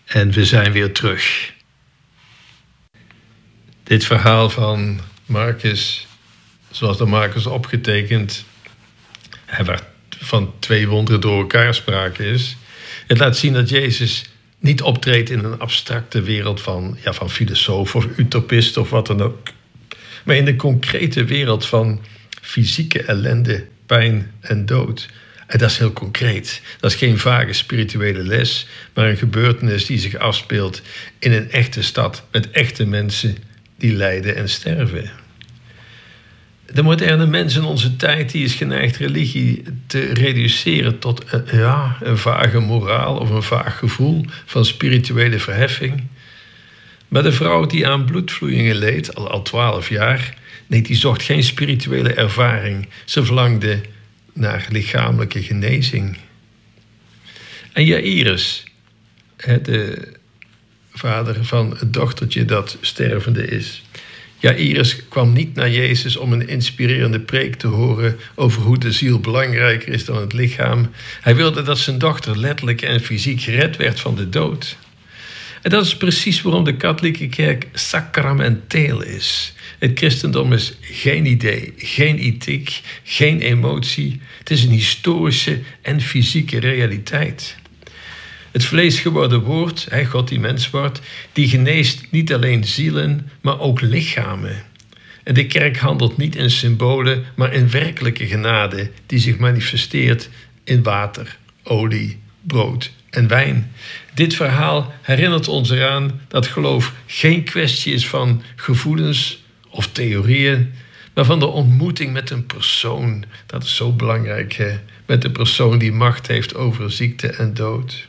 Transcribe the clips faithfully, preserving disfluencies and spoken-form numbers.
En we zijn weer terug. Dit verhaal van Marcus, zoals door Marcus opgetekend, waar van twee wonderen door elkaar sprake is. Het laat zien dat Jezus niet optreedt in een abstracte wereld van, ja, van filosoof of utopist of wat dan ook. Maar in de concrete wereld van fysieke ellende, pijn en dood. En dat is heel concreet. Dat is geen vage spirituele les, maar een gebeurtenis die zich afspeelt in een echte stad met echte mensen die lijden en sterven. De moderne mens in onze tijd die is geneigd religie te reduceren tot een, ja, een vage moraal of een vaag gevoel van spirituele verheffing. Maar de vrouw die aan bloedvloeien leed, al, al twaalf jaar, nee, die zocht geen spirituele ervaring. Ze verlangde naar lichamelijke genezing. En Jairus, de vader van het dochtertje dat stervende is. Jairus kwam niet naar Jezus om een inspirerende preek te horen over hoe de ziel belangrijker is dan het lichaam. Hij wilde dat zijn dochter letterlijk en fysiek gered werd van de dood. En dat is precies waarom de katholieke kerk sacramenteel is. Het christendom is geen idee, geen ethiek, geen emotie. Het is een historische en fysieke realiteit. Het vlees geworden woord, God die mens wordt, die geneest niet alleen zielen, maar ook lichamen. En de kerk handelt niet in symbolen, maar in werkelijke genade die zich manifesteert in water, olie, brood en wijn. Dit verhaal herinnert ons eraan dat geloof geen kwestie is van gevoelens of theorieën, maar van de ontmoeting met een persoon. Dat is zo belangrijk, hè? Met een persoon die macht heeft over ziekte en dood.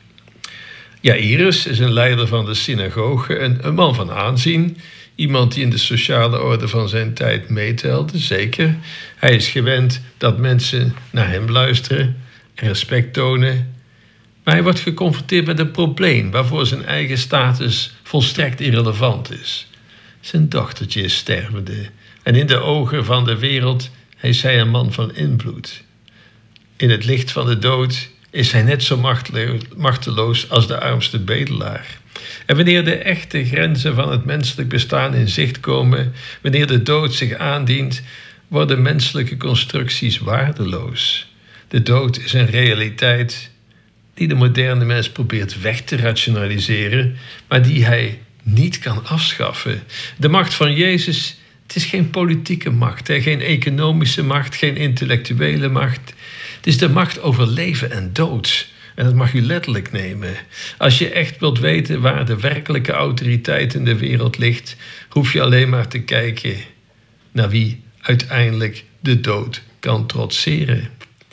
Jairus is een leider van de synagoge, een, een man van aanzien. Iemand die in de sociale orde van zijn tijd meetelde, zeker. Hij is gewend dat mensen naar hem luisteren en respect tonen. Maar hij wordt geconfronteerd met een probleem waarvoor zijn eigen status volstrekt irrelevant is. Zijn dochtertje is stervende en in de ogen van de wereld is hij een man van invloed. In het licht van de dood is hij net zo machteloos als de armste bedelaar. En wanneer de echte grenzen van het menselijk bestaan in zicht komen, wanneer de dood zich aandient, worden menselijke constructies waardeloos. De dood is een realiteit die de moderne mens probeert weg te rationaliseren, maar die hij niet kan afschaffen. De macht van Jezus, het is geen politieke macht, hè? Geen economische macht, geen intellectuele macht. Het is de macht over leven en dood. En dat mag u letterlijk nemen. Als je echt wilt weten waar de werkelijke autoriteit in de wereld ligt, hoef je alleen maar te kijken naar wie uiteindelijk de dood kan trotseren.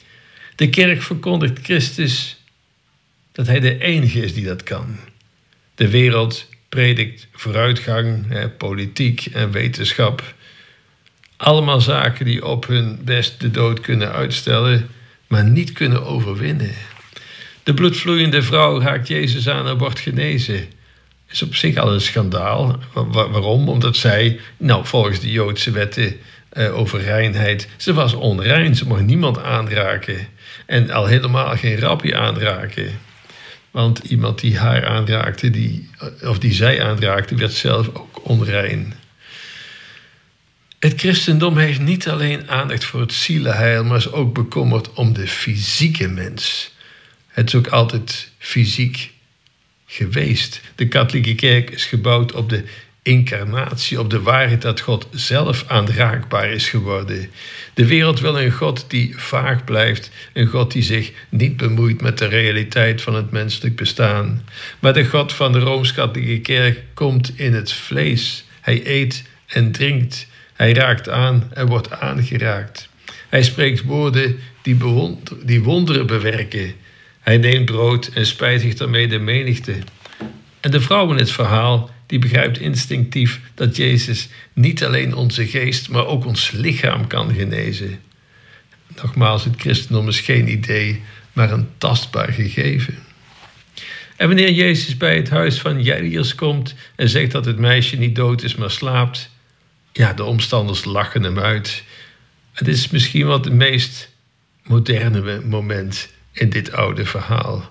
De kerk verkondigt Christus dat hij de enige is die dat kan. De wereld predikt vooruitgang, hè, politiek en wetenschap. Allemaal zaken die op hun best de dood kunnen uitstellen, maar niet kunnen overwinnen. De bloedvloeiende vrouw raakt Jezus aan en wordt genezen. Is op zich al een schandaal. Waarom? Omdat zij, nou volgens de Joodse wetten uh, over reinheid, ze was onrein, ze mocht niemand aanraken. En al helemaal geen rabbi aanraken. Want iemand die haar aanraakte, die, of die zij aanraakte, werd zelf ook onrein. Het christendom heeft niet alleen aandacht voor het zielenheil, maar is ook bekommerd om de fysieke mens. Het is ook altijd fysiek geweest. De katholieke kerk is gebouwd op de incarnatie, op de waarheid dat God zelf aanraakbaar is geworden. De wereld wil een God die vaag blijft, een God die zich niet bemoeit met de realiteit van het menselijk bestaan. Maar de God van de Rooms-Katholieke kerk komt in het vlees. Hij eet en drinkt. Hij raakt aan en wordt aangeraakt. Hij spreekt woorden die, bewonder, die wonderen bewerken. Hij neemt brood en spijtigt daarmee de menigte. En de vrouw in het verhaal, die begrijpt instinctief dat Jezus niet alleen onze geest, maar ook ons lichaam kan genezen. Nogmaals, het christendom is geen idee, maar een tastbaar gegeven. En wanneer Jezus bij het huis van Jairus komt en zegt dat het meisje niet dood is, maar slaapt, ja, de omstanders lachen hem uit. Het is misschien wel het meest moderne moment in dit oude verhaal.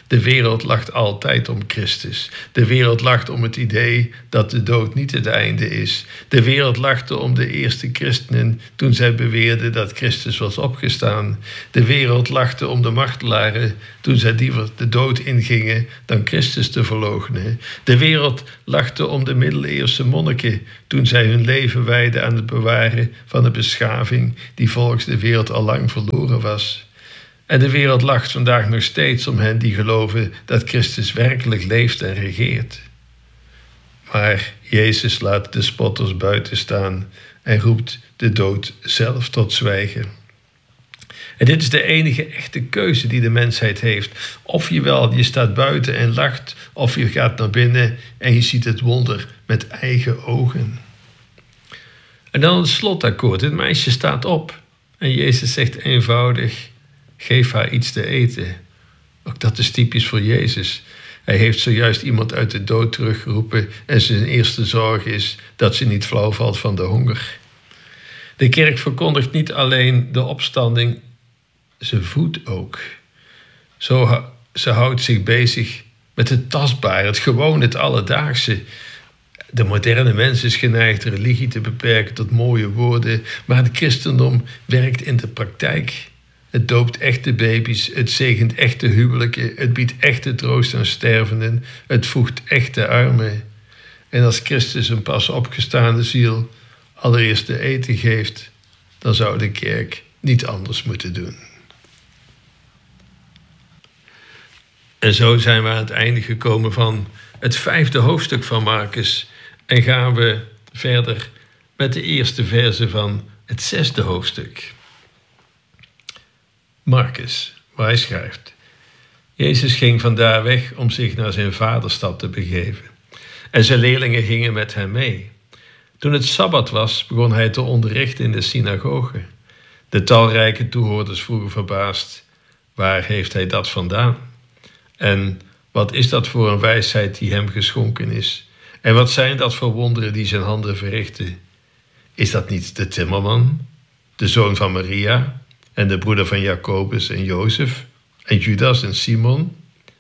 De wereld lacht altijd om Christus. De wereld lacht om het idee dat de dood niet het einde is. De wereld lachte om de eerste christenen toen zij beweerden dat Christus was opgestaan. De wereld lachte om de martelaren toen zij liever de dood ingingen dan Christus te verloochenen. De wereld lachte om de middeleeuwse monniken toen zij hun leven wijden aan het bewaren van een beschaving die volgens de wereld al lang verloren was. En de wereld lacht vandaag nog steeds om hen die geloven dat Christus werkelijk leeft en regeert. Maar Jezus laat de spotters buiten staan en roept de dood zelf tot zwijgen. En dit is de enige echte keuze die de mensheid heeft. Of je wel, je staat buiten en lacht, of je gaat naar binnen en je ziet het wonder met eigen ogen. En dan het slotakkoord. Het meisje staat op en Jezus zegt eenvoudig: geef haar iets te eten. Ook dat is typisch voor Jezus. Hij heeft zojuist iemand uit de dood teruggeroepen en zijn eerste zorg is dat ze niet flauw valt van de honger. De kerk verkondigt niet alleen de opstanding, ze voedt ook. Zo, ze houdt zich bezig met het tastbare, het gewoon, het alledaagse. De moderne mens is geneigd religie te beperken tot mooie woorden, maar het christendom werkt in de praktijk. Het doopt echte baby's, het zegent echte huwelijken, het biedt echte troost aan stervenden, het voegt echte armen. En als Christus een pas opgestaande ziel allereerst te eten geeft, dan zou de kerk niet anders moeten doen. En zo zijn we aan het einde gekomen van het vijfde hoofdstuk van Markus en gaan we verder met de eerste verse van het zesde hoofdstuk. Markus, waar hij schrijft: Jezus ging vandaar weg om zich naar zijn vaderstad te begeven. En zijn leerlingen gingen met hem mee. Toen het Sabbat was, begon hij te onderrichten in de synagoge. De talrijke toehoorders vroegen verbaasd: waar heeft hij dat vandaan? En wat is dat voor een wijsheid die hem geschonken is? En wat zijn dat voor wonderen die zijn handen verrichten? Is dat niet de timmerman, de zoon van Maria en de broeder van Jacobus en Jozef en Judas en Simon?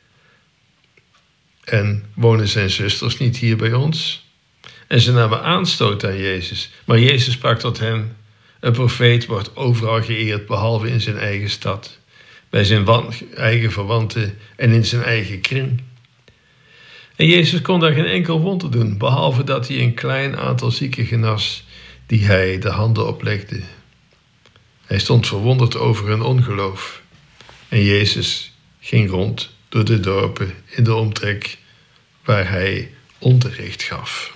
En wonen zijn zusters niet hier bij ons? En ze namen aanstoot aan Jezus. Maar Jezus sprak tot hen: een profeet wordt overal geëerd, behalve in zijn eigen stad, bij zijn eigen verwanten en in zijn eigen kring. En Jezus kon daar geen enkel wonder doen, behalve dat hij een klein aantal zieken genas die hij de handen oplegde. Hij stond verwonderd over hun ongeloof. En Jezus ging rond door de dorpen in de omtrek waar hij onderricht gaf.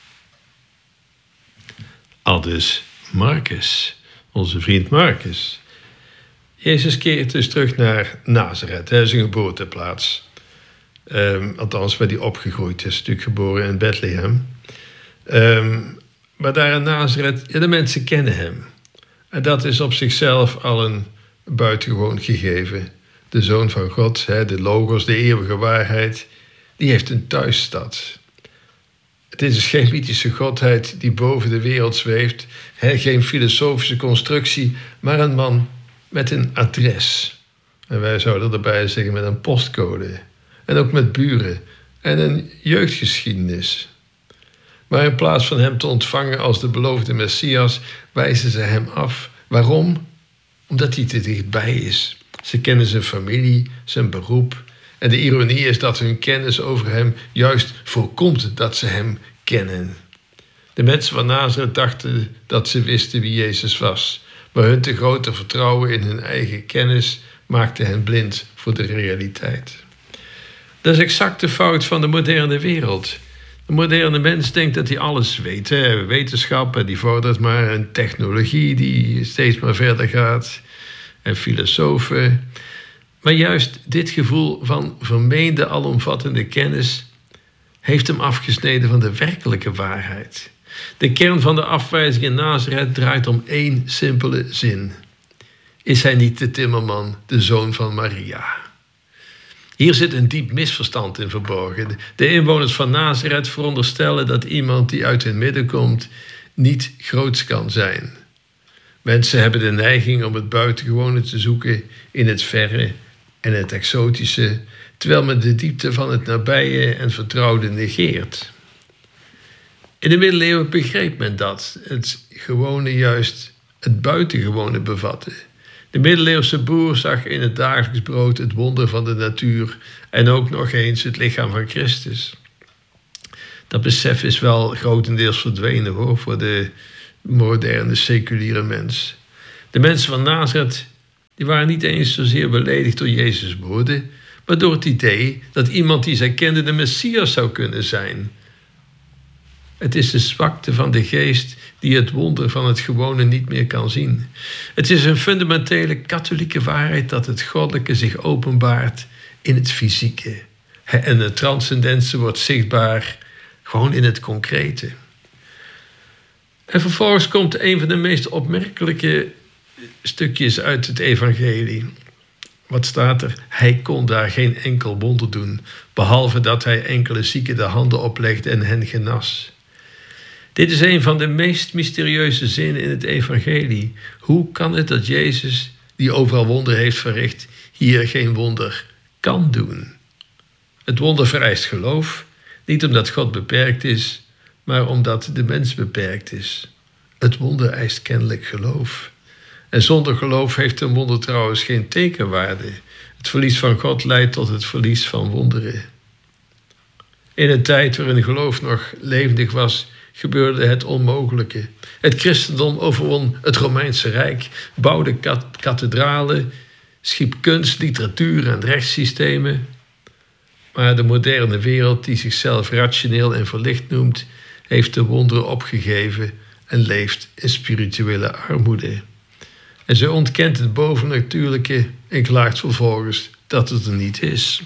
Aldus Markus, onze vriend Markus. Jezus keert dus terug naar Nazareth, zijn geboorteplaats. Um, althans, waar hij opgegroeid is, natuurlijk geboren in Bethlehem. Um, maar daar in Nazareth, ja, de mensen kennen hem. En dat is op zichzelf al een buitengewoon gegeven. De Zoon van God, de Logos, de eeuwige waarheid, die heeft een thuisstad. Het is geen mythische godheid die boven de wereld zweeft. Geen filosofische constructie, maar een man met een adres. En wij zouden erbij zeggen met een postcode. En ook met buren en een jeugdgeschiedenis. Maar in plaats van hem te ontvangen als de beloofde Messias, wijzen ze hem af. Waarom? Omdat hij te dichtbij is. Ze kennen zijn familie, zijn beroep. En de ironie is dat hun kennis over hem juist voorkomt dat ze hem kennen. De mensen van Nazareth dachten dat ze wisten wie Jezus was. Maar hun te grote vertrouwen in hun eigen kennis maakte hen blind voor de realiteit. Dat is exact de fout van de moderne wereld. De moderne mens denkt dat hij alles weet. Hè? Wetenschap, die vordert maar. En technologie die steeds maar verder gaat. En filosofen. Maar juist dit gevoel van vermeende alomvattende kennis heeft hem afgesneden van de werkelijke waarheid. De kern van de afwijzing in Nazareth draait om één simpele zin. Is hij niet de timmerman, de zoon van Maria? Hier zit een diep misverstand in verborgen. De inwoners van Nazareth veronderstellen dat iemand die uit hun midden komt niet groots kan zijn. Mensen hebben de neiging om het buitengewone te zoeken in het verre en het exotische, terwijl men de diepte van het nabije en vertrouwde negeert. In de middeleeuwen begreep men dat het gewone juist het buitengewone bevatte. De middeleeuwse boer zag in het dagelijks brood het wonder van de natuur en ook nog eens het lichaam van Christus. Dat besef is wel grotendeels verdwenen hoor, voor de moderne seculiere mens. De mensen van Nazareth die waren niet eens zozeer beledigd door Jezus' woorden, maar door het idee dat iemand die zij kenden de Messias zou kunnen zijn. Het is de zwakte van de geest die het wonder van het gewone niet meer kan zien. Het is een fundamentele katholieke waarheid dat het goddelijke zich openbaart in het fysieke. En het transcendentie wordt zichtbaar gewoon in het concrete. En vervolgens komt een van de meest opmerkelijke stukjes uit het evangelie. Wat staat er? Hij kon daar geen enkel wonder doen, behalve dat hij enkele zieken de handen oplegde en hen genas. Dit is een van de meest mysterieuze zinnen in het evangelie. Hoe kan het dat Jezus, die overal wonder heeft verricht, hier geen wonder kan doen? Het wonder vereist geloof, niet omdat God beperkt is, maar omdat de mens beperkt is. Het wonder eist kennelijk geloof. En zonder geloof heeft een wonder trouwens geen tekenwaarde. Het verlies van God leidt tot het verlies van wonderen. In een tijd waarin geloof nog levendig was, gebeurde het onmogelijke. Het christendom overwon het Romeinse Rijk, bouwde kathedralen, schiep kunst, literatuur en rechtssystemen. Maar de moderne wereld, die zichzelf rationeel en verlicht noemt, heeft de wonderen opgegeven en leeft in spirituele armoede. En ze ontkent het bovennatuurlijke en klaagt vervolgens dat het er niet is.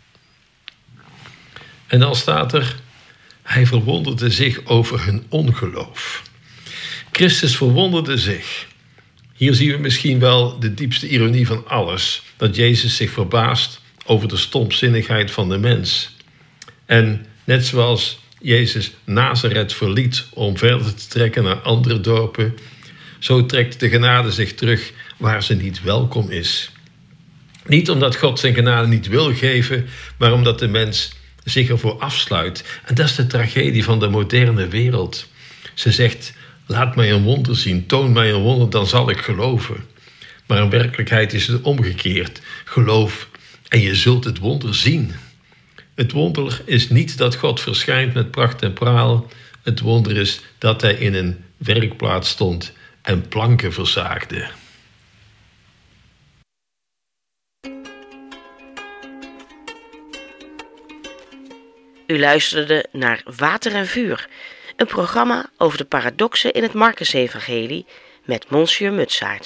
En dan staat er: hij verwonderde zich over hun ongeloof. Christus verwonderde zich. Hier zien we misschien wel de diepste ironie van alles. Dat Jezus zich verbaast over de stomzinnigheid van de mens. En net zoals Jezus Nazareth verliet om verder te trekken naar andere dorpen, zo trekt de genade zich terug waar ze niet welkom is. Niet omdat God zijn genade niet wil geven, maar omdat de mens zich ervoor afsluit. En dat is de tragedie van de moderne wereld. Ze zegt: laat mij een wonder zien, toon mij een wonder, dan zal ik geloven. Maar in werkelijkheid is het omgekeerd. Geloof en je zult het wonder zien. Het wonder is niet dat God verschijnt met pracht en praal. Het wonder is dat hij in een werkplaats stond en planken verzaagde. U luisterde naar Water en Vuur, een programma over de paradoxen in het Markusevangelie met Monsieur Mutsaerts.